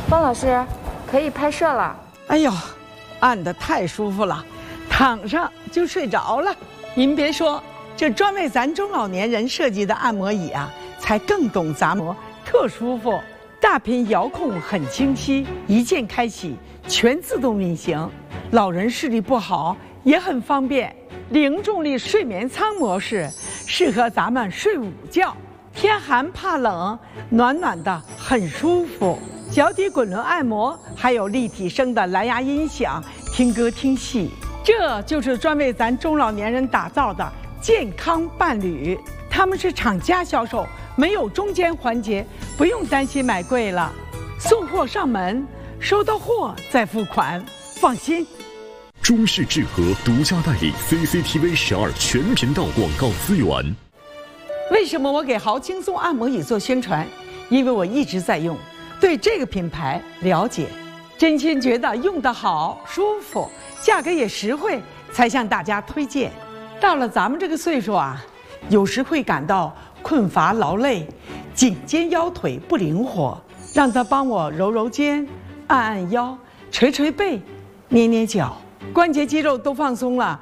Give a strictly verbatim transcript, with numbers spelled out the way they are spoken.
方老师，可以拍摄了。 哎呦，按得太舒服了，躺上就睡着了。您别说，这专为咱中老年人设计的按摩椅啊，才更懂咱摩，特舒服。大屏遥控很清晰，一键开启，全自动运行。老人视力不好也很方便。零重力睡眠舱模式，适合咱们睡午觉。天寒怕冷，暖暖的，很舒服。脚底滚轮按摩，还有立体声的蓝牙音响，听歌听戏。这就是专为咱中老年人打造的健康伴侣。他们是厂家销售，没有中间环节，不用担心买贵了。送货上门，收到货再付款，放心。 中视智和独家代理 C C T V 十二全频道广告资源。 为什么我给豪轻松按摩椅做宣传？因为我一直在用，对这个品牌了解，真心觉得用得好、舒服，价格也实惠，才向大家推荐。到了咱们这个岁数啊，有时会感到困乏劳累，颈肩腰腿不灵活，让他帮我揉揉肩、按按腰、捶捶背、捏捏脚，关节肌肉都放松了，